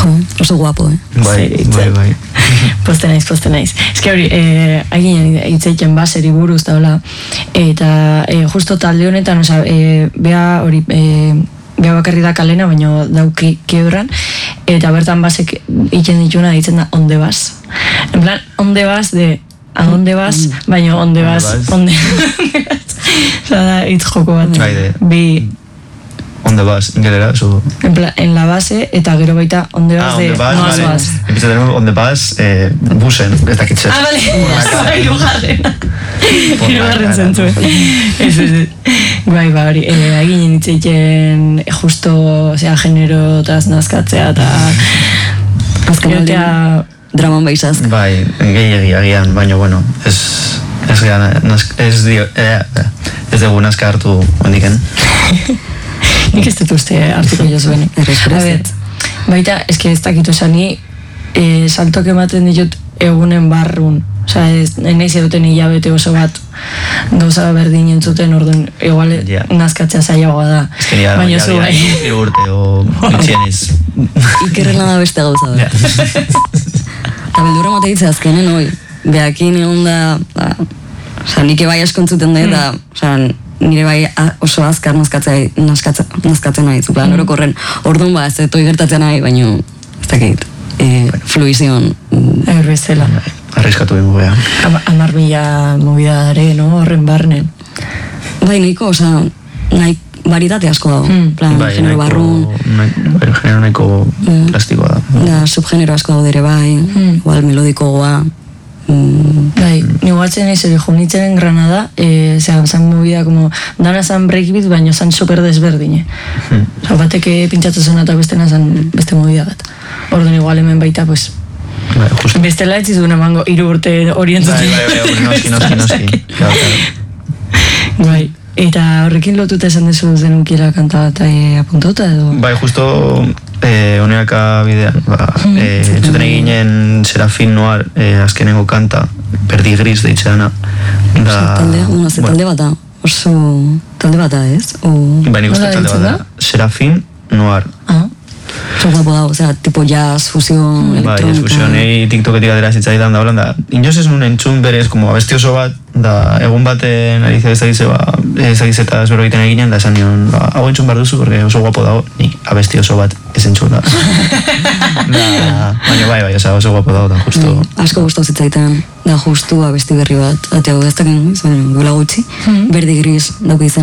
Oso guapo, Bai. Poste naiz. Ez que hori, aginen hitzeiten baseri buruz da hola, eta justo talde honetan, bea hori, bea bakarri da kalena, baina dauki kiebran, eta bertan basek iten dituna ditzen da onde bas. En plan, onde bas de a donde vas, baina onde bas, onde bas. Da, hitz joko bat. Bi... Onde vas, ingelera, eso... En la base, eta gero baita onde vas de noaz vas. Empieza tenemos onde vas, busen, ez dakitxe. Vale, irugarren zentzue. Bai, hori, aginen hitzeiten justo, genero eta nazkatzea, eta... Azken aldean, draman baizaz. Bai, gehiagian, baina, bueno, ez dugu nazka hartu hondiken. Nik ez dut uste hartuko jozuen. Baita, eske ez dakitu esani, saltok ematen ditut egunen barrun. Osa, nahiz eduten hilabete oso bat gauza berdin entzuten, orduan, igual nazkatzea zailagoa da. Baina zu bai. Urte, o itxieniz. Ikerrela da beste gauza da. Eta beldurra mateitza azkenen, oi. Beakin egon da, nik ebai askontzuten da, eta nire bai oso azkar nazkatzen nahi zuplan orokorren. Orduan ez dut gertatzen nahi, baina ez dakit, fluizion. Bezala. Arriskatu bingu beha. 10.000 movida dare, no? Horren barnen. Bai, nahiko, nahi baritate asko dago. Plan, genero barrun. Genero nahiko plastikoa da. Da, subgenero asko dago dere bai, igual melodikoa. Bai, niguatzen ez hori junitzen Granada, zan movida como dana zan breakbeat, baina zan super desberdine. Bateke pintxatu zena eta bestena zan beste movida bat. Orduan igual hemen baita, pues bestela ez izun emango 3 urte orientzatzen. Noski. Bai, eta horrekin lotuta esan dezu zenukila kanta eta apuntota edo? Bai, justo honeaka bidean, entzuten eginen Serafin Noir azkenengo kanta, Perdi Gris deitzeana. Talde bata, oso talde bata ez? Bai, nik uste talde bata, Serafin Noir. Oso guapo da, tipo jazz, fusion, elektronika. Bai, fusion, TikToketik adera zitzaidan da holan da. Inoz ez nun entzun berez, como abesti oso bat, da egun baten ari ezagizeta ezbero egiten eginen, da esan nion, hau entzun behar duzu, porque oso guapo dago, ni abesti oso bat ez entzun da. Baina bai, oso guapo dago, da justo. Asko gustau zitzaitan, da justu abesti berri bat, ateago ez dakin, duela gutxi, Berdi Gris, dauko izan.